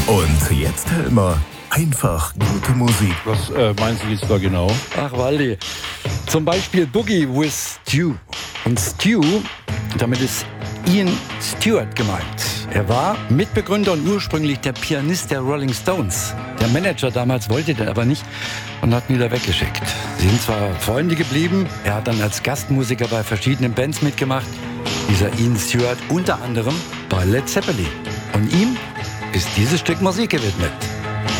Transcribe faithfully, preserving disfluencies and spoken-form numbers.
Und jetzt, Helmer, einfach gute Musik. Was äh, meinst du jetzt da genau? Ach, Waldi. Zum Beispiel Boogie with Stu. Und Stu, damit ist Ian Stewart gemeint. Er war Mitbegründer und ursprünglich der Pianist der Rolling Stones. Der Manager damals wollte den aber nicht und hat ihn wieder weggeschickt. Sie sind zwar Freunde geblieben, er hat dann als Gastmusiker bei verschiedenen Bands mitgemacht. Dieser Ian Stewart unter anderem bei Led Zeppelin. Und ihm ist dieses Stück Musik gewidmet.